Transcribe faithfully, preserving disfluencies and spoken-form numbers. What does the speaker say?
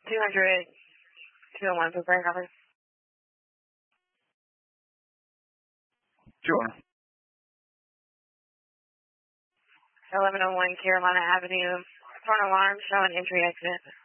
two hundred, two oh one, prepare cover. two hundred. eleven oh one Carolina Avenue. Front alarm showing entry exit.